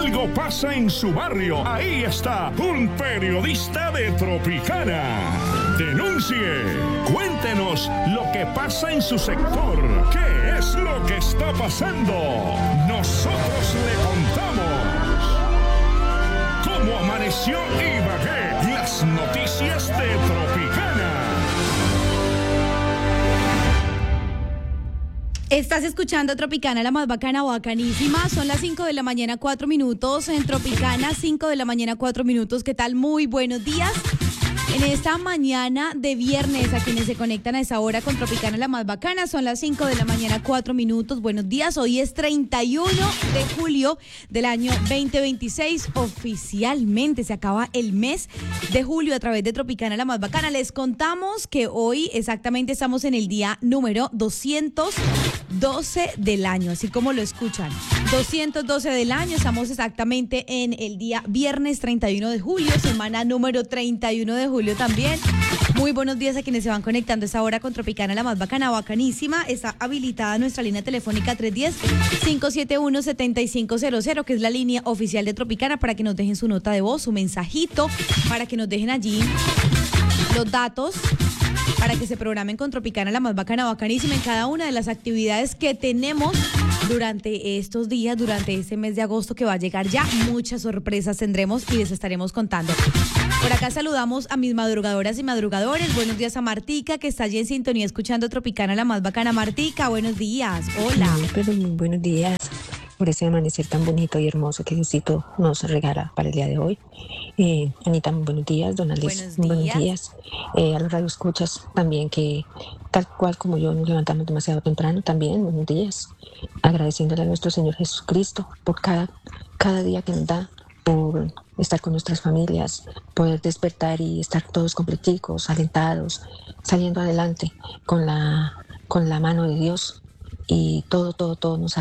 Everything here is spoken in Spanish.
algo pasa en su barrio, ahí está un periodista de Tropicana. Denuncie, cuéntenos lo que pasa en su sector. ¿Qué es lo que está pasando? Nosotros le contamos. ¿Cómo amaneció Ibagué? Las noticias de Tropicana. Estás escuchando Tropicana, la más bacana, bacanísima. Son las 5 de la mañana, 4 minutos. En Tropicana, 5 de la mañana, 4 minutos. ¿Qué tal? Muy buenos días. En esta mañana de viernes, a quienes se conectan a esa hora con Tropicana, la más bacana, son las 5 de la mañana, 4 minutos. Buenos días, hoy es 31 de julio del año 2026. Oficialmente se acaba el mes de julio a través de Tropicana, la más bacana. Les contamos que hoy exactamente estamos en el día número 212 del año, así como lo escuchan. 212 del año, estamos exactamente en el día viernes 31 de julio, semana número 31 de julio también. Muy buenos días a quienes se van conectando a esa hora con Tropicana, la más bacana, bacanísima. Está habilitada nuestra línea telefónica 310-571-7500, que es la línea oficial de Tropicana, para que nos dejen su nota de voz, su mensajito, para que nos dejen allí los datos, para que se programen con Tropicana, la más bacana, bacanísima, en cada una de las actividades que tenemos durante estos días, durante este mes de agosto que va a llegar ya. Muchas sorpresas tendremos y les estaremos contando. Por acá saludamos a mis madrugadoras y madrugadores. Buenos días a Martica, que está allí en sintonía escuchando Tropicana, la más bacana. Martica, buenos días. Hola. Pero muy buenos días por ese amanecer tan bonito y hermoso que Diosito nos regala para el día de hoy. Anita, muy buenos días. Don Alex, muy buenos días. A los radioescuchas también, que tal cual como yo nos levantamos demasiado temprano, también buenos días. Agradeciéndole a nuestro Señor Jesucristo por cada día que nos da, por estar con nuestras familias, poder despertar y estar todos completicos, alentados, saliendo adelante con la mano de Dios, y todo nos